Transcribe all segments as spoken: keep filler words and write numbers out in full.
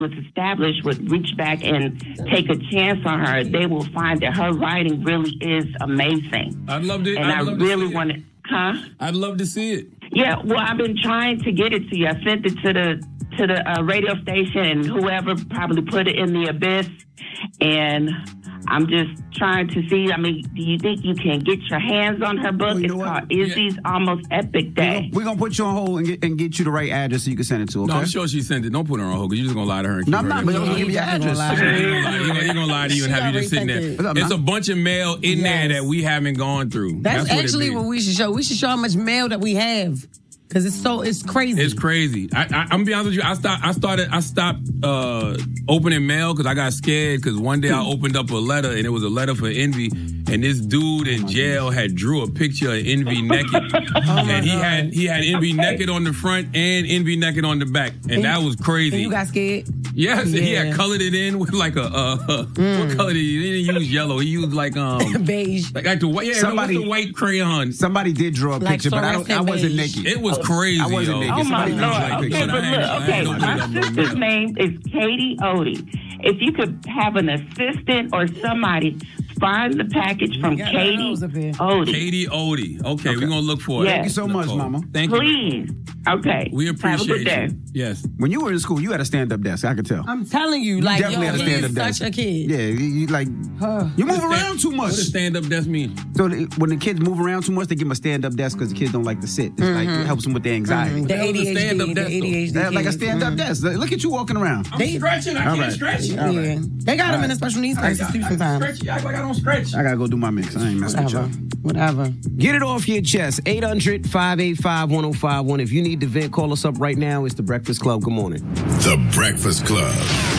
was established would reach back and take a chance on her, they will find that her writing really is amazing. I'd love to. And I'd I love really to want to, huh? I'd love to see it. Yeah, well, I've been trying to get it to you. I sent it to the to the uh, radio station, and whoever probably put it in the abyss. And I'm just trying to see. I mean, do you think you can get your hands on her book? Well, you it's know called what? Izzy's yeah. Almost Epic Day. We're going to put you on hold and get, and get you the right address so you can send it to, okay? No, I'm sure she sent it. Don't put her on hold because you're just going to lie to her. And no, I'm not. But I'm going to give you your address. He's going to lie to you and have you just sitting there. It's a bunch of mail in yes. there that we haven't gone through. That's, That's actually what, what we should show. We should show how much mail that we have. Cause it's so it's crazy. It's crazy. I, I, I'm gonna be honest with you. I stopped. I started. I stopped uh, opening mail because I got scared. Because one day I opened up a letter and it was a letter for Envy, and this dude in jail had drew a picture of Envy naked, oh and he God. had he had Envy okay. naked on the front and Envy naked on the back, and, and that was crazy. And you got scared? Yes, yeah. he had colored it in with like a uh, mm. what color did he? He didn't use yellow. He used like um beige, like, like the white. Yeah, somebody, the white crayon. Somebody did draw a like picture, but I don't. I wasn't beige. naked. It was crazy. I wasn't yo. naked. Oh my Somebody Lord! Okay, but look, okay, my sister's name is Katie Odie. If you could have an assistant or somebody find the package from Katie Odie. Katie Odie. Okay, okay. We're gonna look for it. Yes. Thank you so much, Nicole. Mama. Thank Please. you. Okay. We appreciate have a good day. you. Yes. When you were in school, you had a stand-up desk. I could tell. I'm telling you, you like, definitely yo, had a he stand-up is desk. such a kid. Yeah, you, you like Huh. you move What around too much. What does stand-up desk mean? So the, when the kids move around too much, they give them a stand-up desk because the kids don't like to sit. It's like it helps them with their anxiety. Mm-hmm. The A D H D, stand-up the desk, A D H D. They have like a kids. stand-up Mhm. desk. Look at you walking around. I'm stretching. I All can't right. stretch. All Yeah. right. They got All them in right. the special needs classes too sometimes. Stretch. I, I don't stretch. I gotta go do my mix. I ain't messing with Whatever. y'all. Whatever. Get it off your chest. eight hundred, five eight five, one oh five one. If you need to vent, call us up right now. It's The Breakfast Club. Good morning. The Breakfast Club.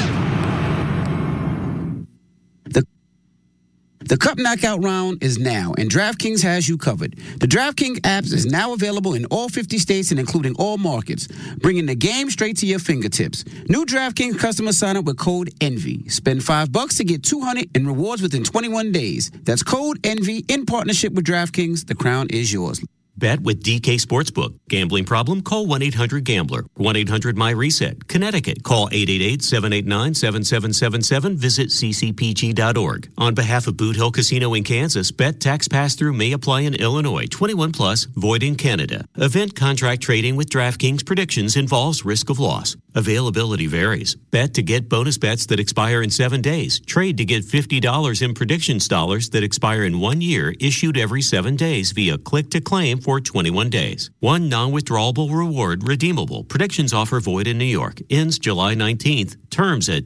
The The Cup Knockout round is now, and DraftKings has you covered. The DraftKings app is now available in all fifty states and including all markets, bringing the game straight to your fingertips. New DraftKings customers sign up with code ENVY. Spend five bucks to get two hundred in rewards within twenty-one days. That's code ENVY in partnership with DraftKings. The crown is yours. Bet with D K Sportsbook. Gambling problem? Call one eight hundred gambler. one eight hundred my reset. Connecticut. Call eight eight eight, seven eight nine, seven seven seven seven. Visit c c p g dot org. On behalf of Boot Hill Casino in Kansas, bet tax pass-through may apply in Illinois. twenty-one plus, void in Canada. Event contract trading with DraftKings predictions involves risk of loss. Availability varies. Bet to get bonus bets that expire in seven days. Trade to get fifty dollars in predictions dollars that expire in one year, issued every seven days via click-to-claim for twenty-one days. One non-withdrawable reward redeemable. Predictions offer void in New York. Ends July nineteenth. Terms at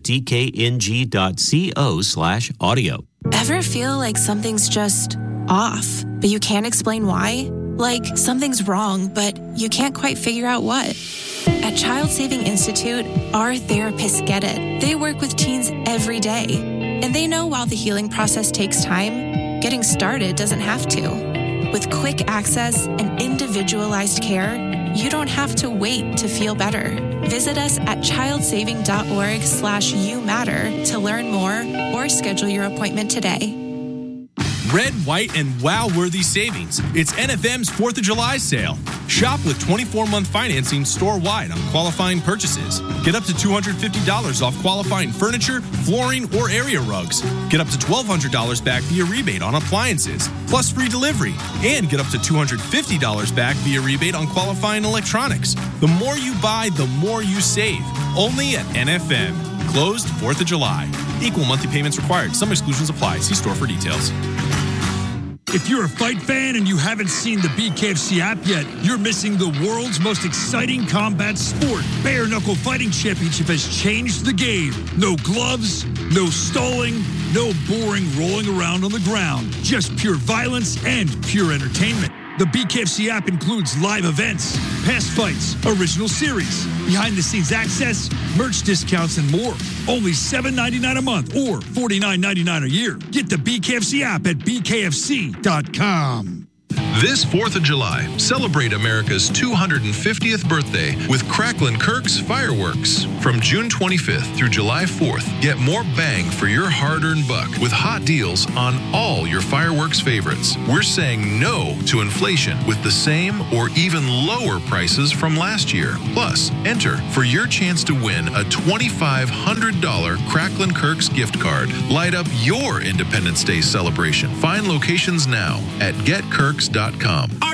dkng.co slash audio. Ever feel like something's just off, but you can't explain why? Like something's wrong, but you can't quite figure out what? At Child Saving Institute, our therapists get it. They work with teens every day, and they know while the healing process takes time, getting started doesn't have to. With quick access and individualized care, you don't have to wait to feel better. Visit us at childsaving.org slash you matter to learn more or schedule your appointment today. Red, white, and wow-worthy savings. It's N F M's fourth of July sale. Shop with twenty-four month financing store-wide on qualifying purchases. Get up to two hundred fifty dollars off qualifying furniture, flooring, or area rugs. Get up to twelve hundred dollars back via rebate on appliances, plus free delivery. And get up to two hundred fifty dollars back via rebate on qualifying electronics. The more you buy, the more you save. Only at N F M. Closed fourth of July. Equal monthly payments required. Some exclusions apply. See store for details. If you're a fight fan and you haven't seen the B K F C app yet, you're missing the world's most exciting combat sport. Bare Knuckle Fighting Championship has changed the game. No gloves, no stalling, no boring rolling around on the ground. Just pure violence and pure entertainment. The B K F C app includes live events, past fights, original series, behind-the-scenes access, merch discounts, and more. Only seven ninety-nine a month or forty-nine ninety-nine a year. Get the B K F C app at b k f c dot com. This fourth of July, celebrate America's two hundred fiftieth birthday with Cracklin' Kirk's fireworks. From June twenty-fifth through July fourth, get more bang for your hard-earned buck with hot deals on all your fireworks favorites. We're saying no to inflation with the same or even lower prices from last year. Plus, enter for your chance to win a twenty-five hundred dollars Cracklin' Kirk's gift card. Light up your Independence Day celebration. Find locations now at get kirks dot com.